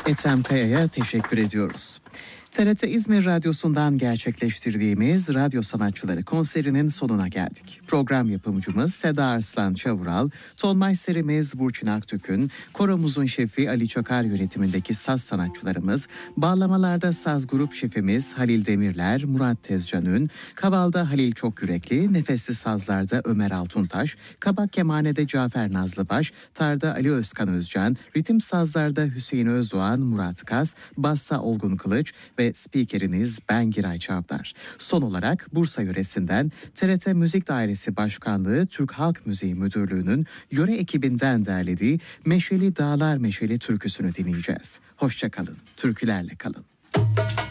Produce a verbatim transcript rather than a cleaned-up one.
Ethem Kaya'ya teşekkür ediyoruz. T R T İzmir Radyosu'ndan gerçekleştirdiğimiz Radyo Sanatçıları konserinin sonuna geldik. Program yapımcımız Seda Arslan Çavural, tonmeisterimiz Burçin Aktürk'ün, koromuzun şefi Ali Çakar yönetimindeki saz sanatçılarımız, bağlamalarda saz grup şefimiz Halil Demirler, Murat Tezcanün, kavalda Halil Çokyürekli, nefesli sazlarda Ömer Altuntaş, kabak kemanede Cafer Nazlıbaş, tarda Ali Özkan Özcan, ritim sazlarda Hüseyin Özdoğan, Murat Kas, bassa Olgun Kılıç ve ve spikeriniz ben Giray Çavdar. Son olarak Bursa yöresinden T R T Müzik Dairesi Başkanlığı Türk Halk Müziği Müdürlüğü'nün yöre ekibinden derlediği Meşeli Dağlar Meşeli türküsünü dinleyeceğiz. Hoşça kalın, türkülerle kalın.